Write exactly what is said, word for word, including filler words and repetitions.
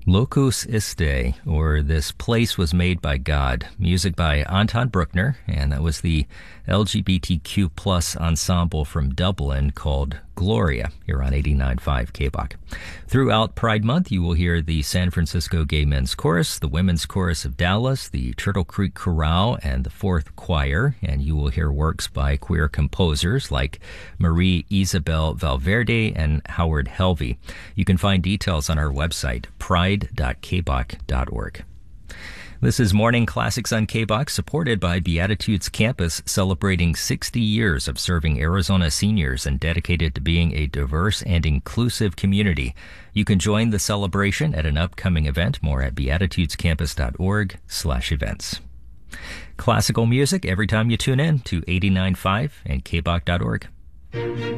Locus Iste, or This Place Was Made by God. Music by Anton Bruckner, and that was the L G B T Q plus ensemble from Dublin called Gloria, here on eighty-nine point five K B O C. Throughout Pride Month, you will hear the San Francisco Gay Men's Chorus, the Women's Chorus of Dallas, the Turtle Creek Chorale, and the Fourth Choir, and you will hear works by queer composers like Marie Isabel Valverde and Howard Helvey. You can find details on our website, pride dot k b o c dot org. This is Morning Classics on K B O C, supported by Beatitudes Campus, celebrating sixty years of serving Arizona seniors and dedicated to being a diverse and inclusive community. You can join the celebration at an upcoming event. More at beatitudescampus.org slash events. Classical music every time you tune in to eighty-nine point five and k b o c dot org.